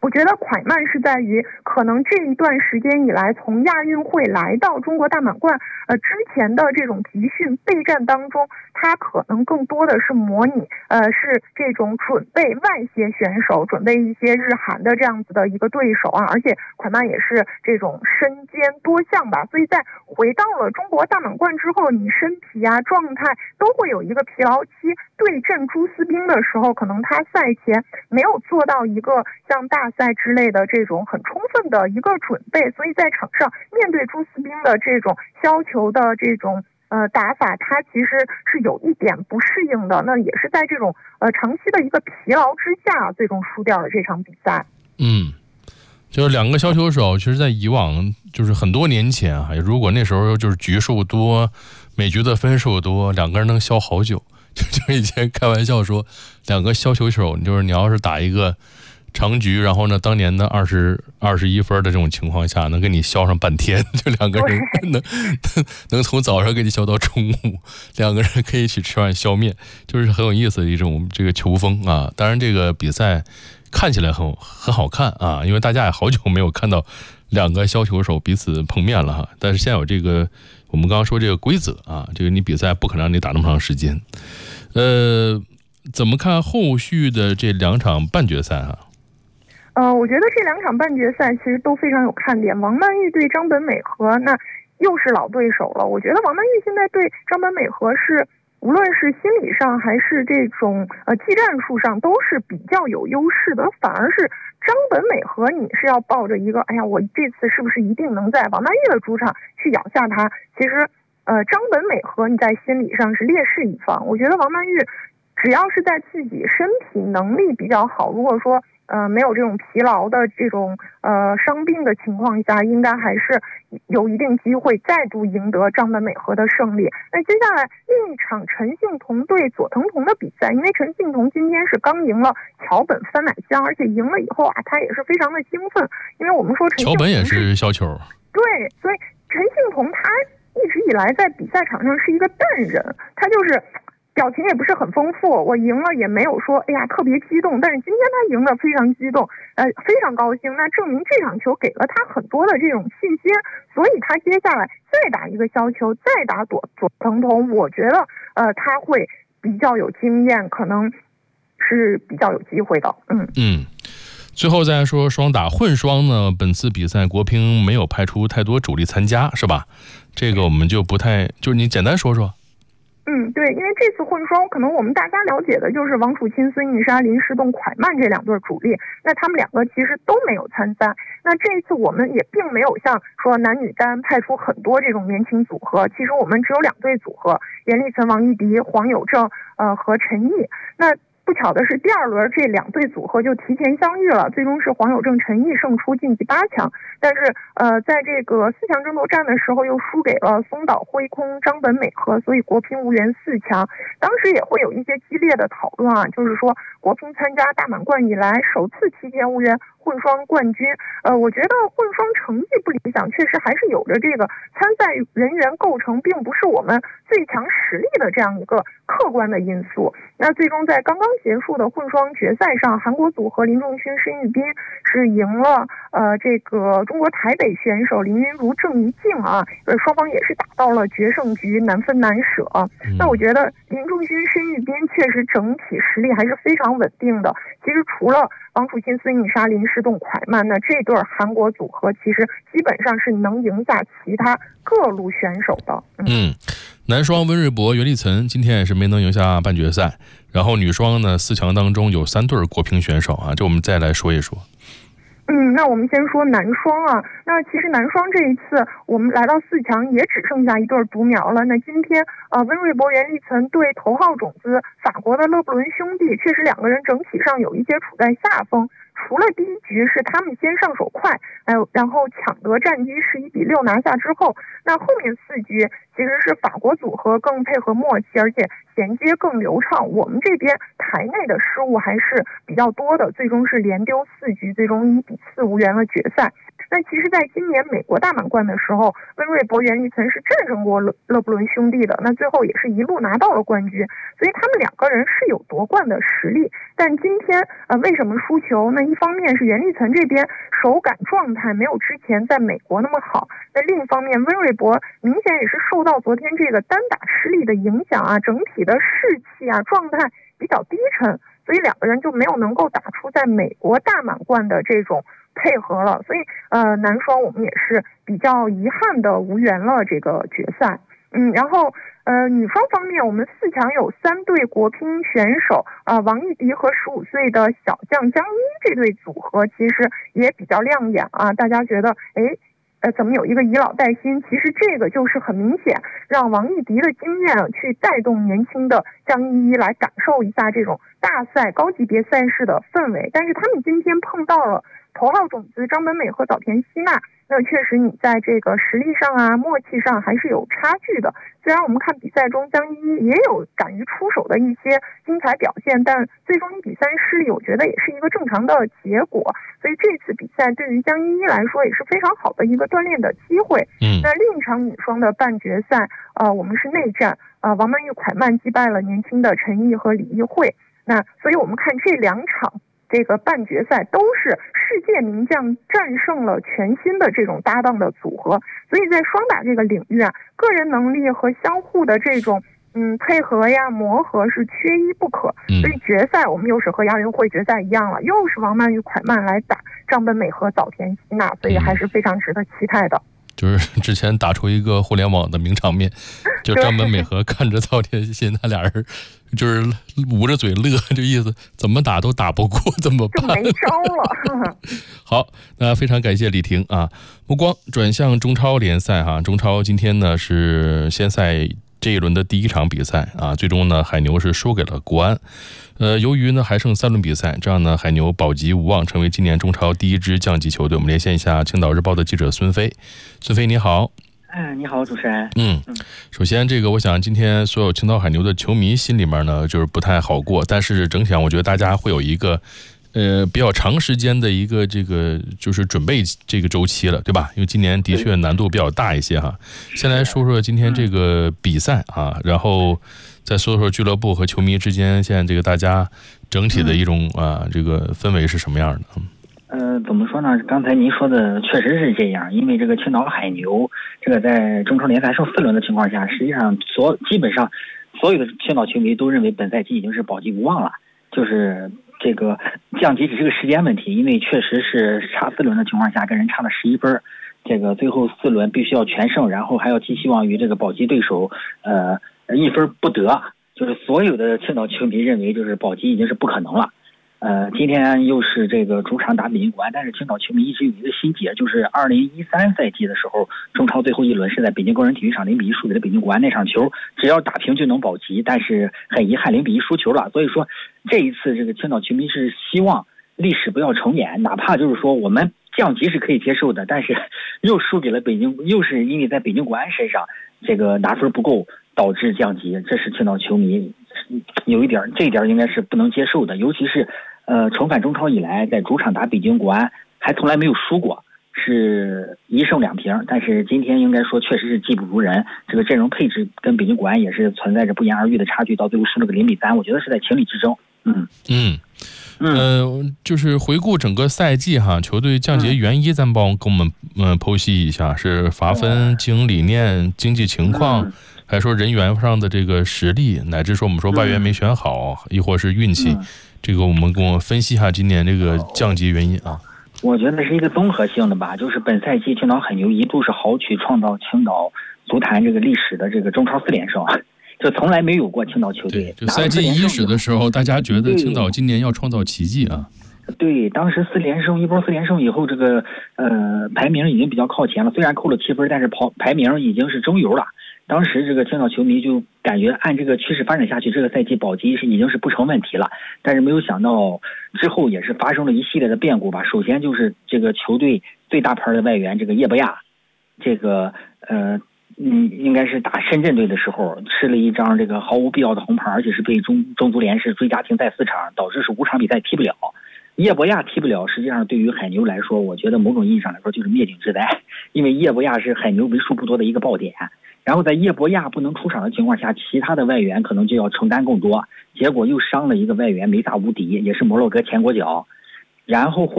我觉得快慢是在于，可能这一段时间以来，从亚运会来到中国大满贯，之前的这种集训备战当中，它可能更多的是模拟，是这种准备外协选手，准备一些日韩的这样子的一个对手啊，而且快慢也是这种身兼多项吧，所以在回到了中国大满贯之后，你身体啊状态都会有一个疲劳期。对阵朱思彬的时候，可能他赛前没有做到一个像大赛之类的这种很充分的一个准备，所以在场上面对朱思彬的这种削球的这种打法，他其实是有一点不适应的，那也是在这种长期的一个疲劳之下，最终输掉了这场比赛。 就是两个削球手，其实在以往就是很多年前啊，如果那时候就是局数多，每局的分数多，两个人能削好久。就以前开玩笑说，两个削球手，就是你要是打一个长局，然后呢，当年的21分的这种情况下，能给你削上半天，就两个人能从早上给你削到中午，两个人可以一起吃碗削面，就是很有意思的一种这个球风啊。当然，这个比赛看起来很好看啊，因为大家也好久没有看到两个削球手彼此碰面了哈。但是现在有这个我们刚刚说这个规则啊，这个你比赛不可能让你打那么长时间。怎么看后续的这两场半决赛啊？ 我觉得这两场半决赛其实都非常有看点。王曼玉对张本美和，那又是老对手了。我觉得王曼玉现在对张本美和是无论是心理上还是这种技战术上都是比较有优势的，反而是张本美和你是要抱着一个我这次是不是一定能在王曼玉的主场去咬下他，其实张本美和你在心理上是劣势一方。我觉得王曼玉只要是在自己身体能力比较好，如果说没有这种疲劳的这种伤病的情况下，应该还是有一定机会再度赢得张本美和的胜利。那接下来另一场陈幸同对佐藤童的比赛，因为陈幸同今天是刚赢了桥本番乃香，而且赢了以后啊，他也是非常的兴奋，因为我们说陈幸同桥本也是削球， 对，所以陈幸同他一直以来在比赛场上是一个淡人，他就是表情也不是很丰富，我赢了也没有说特别激动，但是今天他赢得非常激动，非常高兴，那证明这场球给了他很多的这种信心，所以他接下来再打一个削球，再打佐藤童，我觉得他会比较有经验，可能是比较有机会的。 最后再说双打混双呢，本次比赛国乒没有派出太多主力参加，是吧？这个我们就不太，就是你简单说说。 对，因为这次混双，可能我们大家了解的就是王楚钦、孙颖莎、林诗栋、蒯曼这两对主力，那他们两个其实都没有参赛。那这一次我们也并没有像说男女单派出很多这种年轻组合，其实我们只有2对组合，严立岑、王艺迪、黄有正和陈毅。那不巧的是，第2轮这2对组合就提前相遇了，最终是黄有正、陈毅胜出晋级8强。但是在这个4强争夺战的时候又输给了松岛辉空、张本美和，所以国乒无缘4强。当时也会有一些激烈的讨论啊，就是说国乒参加大满贯以来首次提前无缘混双冠军。我觉得混双成绩不理想，确实还是有着这个参赛人员构成并不是我们最强实力的这样一个客观的因素。那最终在刚刚结束的混双决赛上，韩国组合林仲勋、申玉彬是赢了这个中国台北选手林昀儒、郑怡静啊，双方也是打到了决胜局，难分难舍。那我觉得林仲勋、申玉彬确实整体实力还是非常稳定的。其实除了王楚钦、孙颖莎、林诗栋、蒯曼，那这对韩国组合其实基本上是能赢下其他各路选手的。 男双温瑞博、袁立岑今天也是没能赢下半决赛，然后女双呢4强当中有3对国乒选手啊，这我们再来说一说。 那我们先说男双啊，那其实男双这一次我们来到4强也只剩下一对独苗了。那今天温瑞博、袁立岑对头号种子法国的勒布伦兄弟，确实2个人整体上有一些处在下风。除了第一局是他们先上手快，然后抢得战机11-6拿下之后，那后面4局其实是法国组合更配合默契，而且衔接更流畅。我们这边台内的失误还是比较多的，最终是连丢4局，最终1-4无缘了决赛。 那其实在今年美国大满贯的时候，温瑞博、袁立岑是战胜过勒布伦兄弟的，那最后也是一路拿到了冠军，所以他们两个人是有夺冠的实力。但今天为什么输球？那一方面是袁立岑这边手感状态没有之前在美国那么好，那另一方面温瑞博明显也是受到昨天这个单打失利的影响啊，整体的士气啊状态比较低沉，所以两个人就没有能够打出在美国大满贯的这种配合了，所以男双我们也是比较遗憾的无缘了这个决赛。然后女双方面，我们4强有3对国乒选手王艺迪和15岁的小将江一这对组合其实也比较亮眼啊，大家觉得怎么有一个以老带新？其实这个就是很明显让王艺迪的经验去带动年轻的江一来感受一下这种大赛高级别赛事的氛围，但是他们今天碰到了头号种子张本美和早田希娜，那确实你在这个实力上啊默契上还是有差距的。虽然我们看比赛中江一也有敢于出手的一些精彩表现，但最终1比3失利，我觉得也是一个正常的结果。所以这次比赛对于江一来说也是非常好的一个锻炼的机会。那另一场女双的半决赛我们是内战王曼玉蒯曼击败了年轻的陈毅和李易慧。那所以我们看这2场这个半决赛都是世界名将战胜了全新的这种搭档的组合，所以在双打这个领域啊，个人能力和相互的这种配合呀磨合是缺一不可。所以决赛我们又是和亚运会决赛一样了，又是王曼玉蒯曼来打张本美和早田希娜，所以还是非常值得期待的。 就是之前打出一个互联网的名场面，就张本美和看着早田希娜俩人就是捂着嘴乐，这意思怎么打都打不过，怎么办？ 就没招了。 好，那非常感谢李婷啊。目光转向中超联赛哈，中超今天呢是先赛这一轮的第1场比赛啊，最终呢海牛是输给了国安。由于呢还剩3轮比赛，这样呢海牛保级无望，成为今年中超第1支降级球队。我们连线一下青岛日报的记者孙飞。孙飞你好。 你好，主持人。 首先这个我想今天所有青岛海牛的球迷心里面呢就是不太好过，但是整体上我觉得大家会有一个比较长时间的一个这个就是准备这个周期了，对吧？因为今年的确难度比较大一些哈。先来说说今天这个比赛啊，然后再说说俱乐部和球迷之间现在这个大家整体的一种这个氛围是什么样的？ 怎么说呢？刚才您说的确实是这样，因为这个青岛海牛这个在中超联赛剩4轮的情况下，实际上基本上所有的青岛球迷都认为本赛季已经是保级无望了，就是这个降级只是个时间问题，因为确实是差4轮的情况下跟人差了11分，这个最后4轮必须要全胜，然后还要寄希望于这个保级对手1分不得，就是所有的青岛球迷认为就是保级已经是不可能了。今天又是这个主场打北京国安，但是青岛球迷一直有一个心结，就是2013赛季的时候，中超最后1轮是在北京工人体育场0比1输给了北京国安，那场球只要打平就能保级，但是很遗憾0比1输球了。所以说这一次这个青岛球迷是希望历史不要重演，哪怕就是说我们降级是可以接受的，但是又输给了北京，又是因为在北京国安身上这个拿分不够导致降级，这是青岛球迷有一点，这一点应该是不能接受的。尤其是重返中超以来，在主场打北京国安还从来没有输过，是1胜2平，但是今天应该说确实是技不如人，这个阵容配置跟北京国安也是存在着不言而喻的差距，到最后输了个0比3，我觉得是在情理之中。 就是回顾整个赛季哈，球队降级原因，咱帮跟我们剖析一下，是罚分、经营理念、经济情况，还说人员上的这个实力，乃至说我们说外援没选好，亦或是运气，这个我们跟我分析一下今年这个降级原因啊。 我觉得是一个综合性的吧，就是本赛季青岛海牛一度是豪取创造青岛足坛这个历史的这个中超4连胜，就从来没有过青岛球队。 就赛季伊始的时候，大家觉得青岛今年要创造奇迹啊。 对，当时一波4连胜以后，这个排名已经比较靠前了，虽然扣了7分，但是排名已经是中游了。当时这个青岛球迷就感觉按这个趋势发展下去，这个赛季保级已经是不成问题了。但是没有想到之后也是发生了一系列的变故吧。首先就是这个球队最大牌的外援这个叶伯亚，这个应该是打深圳队的时候吃了一张这个毫无必要的红牌，而且是被中足联是追加停赛4场，导致是5场比赛踢不了。 叶博亚踢不了，实际上对于海牛来说，我觉得某种意义上来说就是灭顶之灾，因为叶博亚是海牛为数不多的一个爆点。然后在叶博亚不能出场的情况下，其他的外援可能就要承担更多，结果又伤了一个外援梅萨乌迪，也是摩洛哥前国脚。然后